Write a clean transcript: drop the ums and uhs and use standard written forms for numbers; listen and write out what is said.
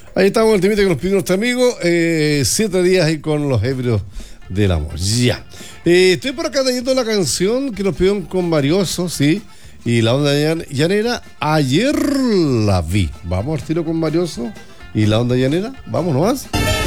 Ahí estamos, el temita que nos pidió nuestro amigo, 7 días ahí con los ebrios del amor. Ya. Estoy por acá leyendo la canción que nos pidieron con Marioso, ¿sí? Y la onda llanera, ayer la vi. Vamos al tiro con Marioso y la onda llanera, vamos nomás.